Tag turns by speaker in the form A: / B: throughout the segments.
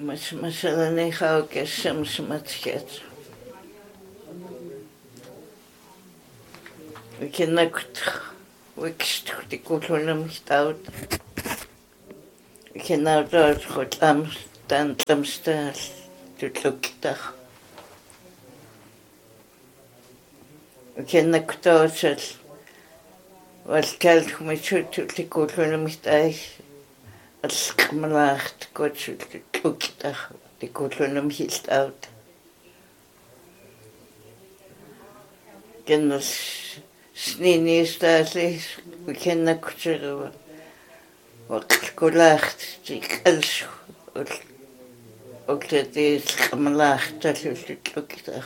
A: مثلا نخاو كالشمس متكات وكنا كنت وكشت تقولوا لهم كتاوت وكنا رجعت خد أمس تمستال تتلوكتاخ وكنا كتاوتل والكالك مشوت تقولوا لهم كتاي السكملاخت كوتشو تتلوكتاخ تقولوا لهم كتاوت كنا سنين يستاهل وكنا كتير وقت كلاخت تيكالش وقت تيسكملاخت تتلوكتاخ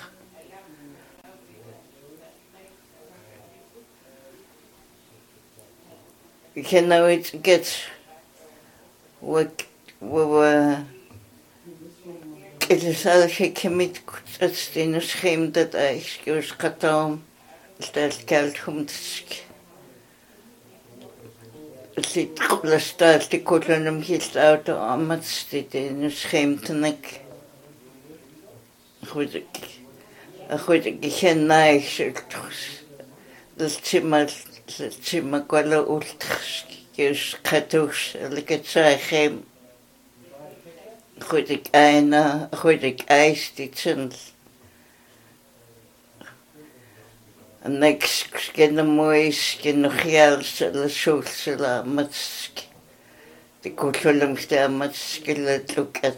A: كنا ويتقت كده سالشي كميت كتستين وسخيم داد ايش كيوش قطعهم الكالتهم تسك اللي تقول استالتي كلهم هيلت اوتو اما تستيتين وسخيم تنك اخوتك كان نايش التشيما كولا قلتخش كيوش قطوش اللي كتساي خيم أخوتك أنا أخوتك أيستي تشنل نكس كنا مويس كنا خيال سلا شول سلا ماتسك تقول لهم كتا ماتسك لا تلوكات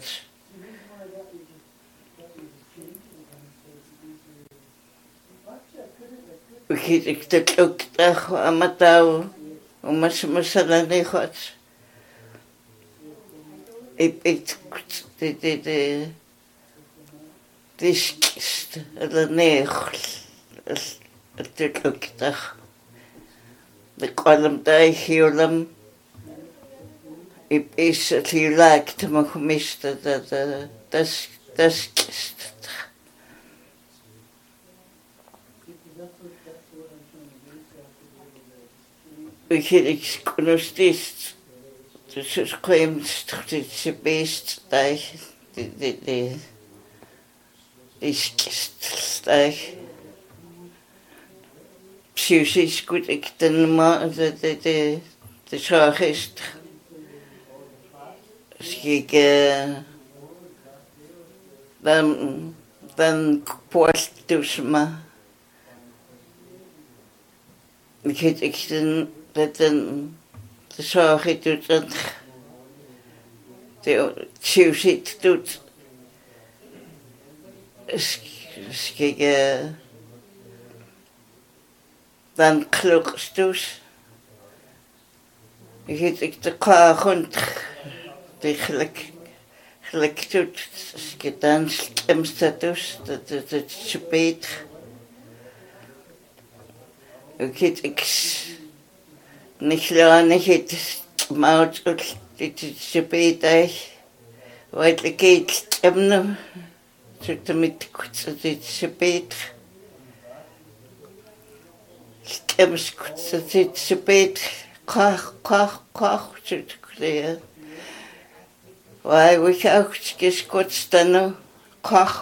A: وكيتك تتلوك تاخو أما تاو ومس مثلا نيخوت det skist eller nekhol det lukter det kolum der hjulam is til lagt man mista det skist vi kan ikke kunne stist så skræmt det bedst der det skist der psykisk godt ikke den måde det så hest skik den portus ma ik het ikke den det så het ut det psykisk ut skik dan klukstus ik het ik de kagond de gelijk tot gedaan stemstatus dat spijt ik het ik niet lang het maat dit spijt wat ik het stemmen tot met dit spijt stemmen dit spijt kach zit kleer why we ook gescoot staan kach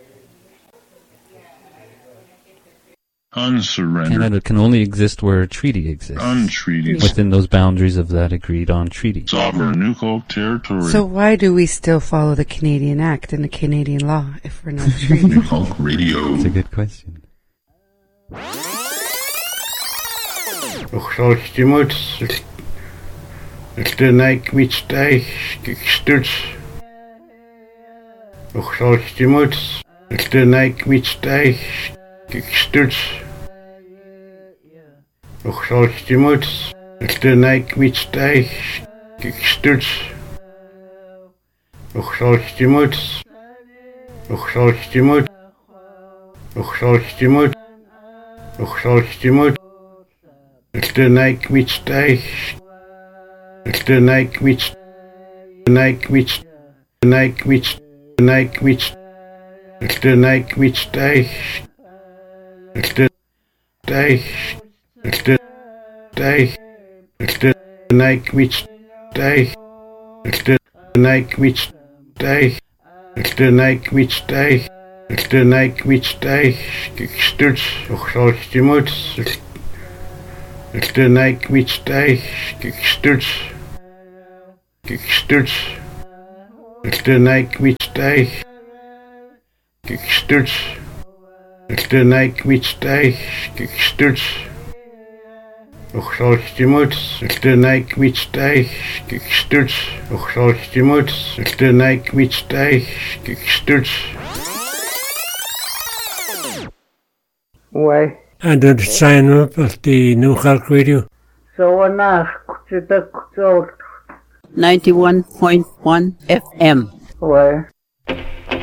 B: unsurrendered.
C: Canada can only exist where a treaty exists.
B: Untreated.
C: Within those boundaries of that agreed on treaty.
B: Sovereign nuclear territory.
D: So why do we still follow the Canadian Act and the Canadian law if we're not treated?
B: Nuclear radio.
C: That's a good question.
E: De nek met stijg, gestuurd. Och zal ik de moed, de nek met stijg, gestuurd. Och zal ik de moed, de nek met stijg, gestuurd. Och zal ik de moed, och zal ik de moed, och zal ik de moed, och zal ik de moed, de nek met stijg. De nek met, de nek met, de nek met, de nek met, de nek met stijg, de stijg, de stijg, de nek met stijg, de nek met stijg. Eltenaik mitsteich. Eltenaik mitsteich. Gekstütz. Uxalstimut. Eltenaik mitsteich. Gekstütz. Gekstütz. Eltenaik mitsteich. Gekstütz. Eltenaik mitsteich. Gekstütz. Uxalstimut. Eltenaik mitsteich. Gekstütz. Uxalstimut. Eltenaik mitsteich. Gekstütz.
A: Why?
F: And then sign up at the New York Radio.
A: So on our
G: 91.1 FM.
A: Why?